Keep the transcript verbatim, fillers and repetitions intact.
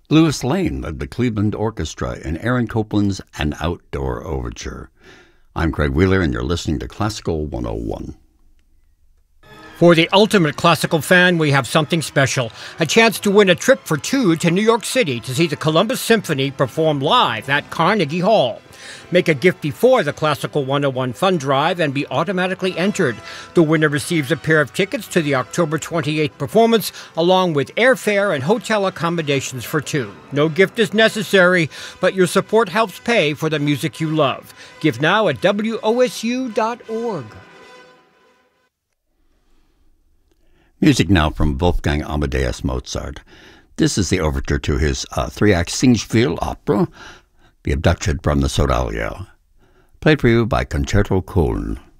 Louis Lane led the Cleveland Orchestra in Aaron Copland's An Outdoor Overture. I'm Craig Wheeler, and you're listening to Classical one oh one. For the ultimate classical fan, we have something special. A chance to win a trip for two to New York City to see the Columbus Symphony perform live at Carnegie Hall. Make a gift before the Classical one oh one Fund Drive and be automatically entered. The winner receives a pair of tickets to the October twenty-eighth performance, along with airfare and hotel accommodations for two. No gift is necessary, but your support helps pay for the music you love. Give now at W O S U dot org. Music now from Wolfgang Amadeus Mozart. This is the overture to his uh, three-act Singspiel opera, The Abduction from the Sodalio, played for you by Concerto Köln.